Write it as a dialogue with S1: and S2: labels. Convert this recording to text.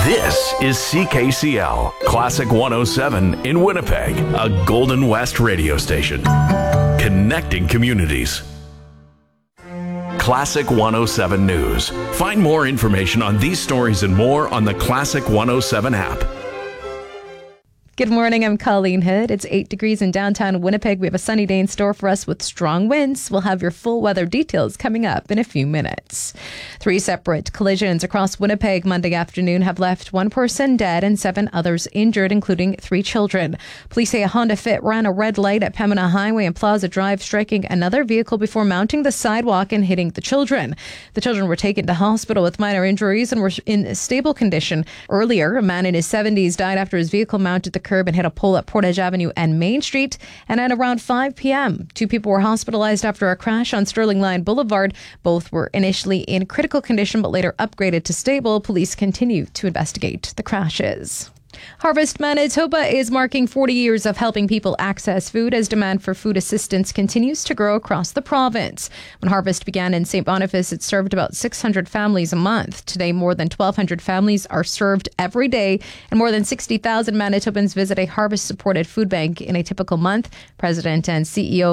S1: This is CKCL, Classic 107 in Winnipeg, a Golden West radio station. Connecting communities. Classic 107 News. Find more information on these stories and more on the Classic 107 app.
S2: Good morning, I'm Colleen Hood. It's 8 degrees in downtown Winnipeg. We have a sunny day in store for us with strong winds. We'll have your full weather details coming up in a few minutes. 3 separate collisions across Winnipeg Monday afternoon have left 1 person dead and 7 others injured, including 3 children. Police say a Honda Fit ran a red light at Pembina Highway and Plaza Drive, striking another vehicle before mounting the sidewalk and hitting the children. The children were taken to hospital with minor injuries and were in stable condition. Earlier, a man in his 70s died after his vehicle mounted the curb and hit a pole at Portage Avenue and Main Street. And at around 5 p.m., 2 people were hospitalized after a crash on Sterling Line Boulevard. Both were initially in critical condition but later upgraded to stable. Police continue to investigate the crashes. Harvest Manitoba is marking 40 years of helping people access food as demand for food assistance continues to grow across the province. When Harvest began in St. Boniface, it served about 600 families a month. Today, more than 1,200 families are served every day, and more than 60,000 Manitobans visit a Harvest-supported food bank in a typical month. President and CEO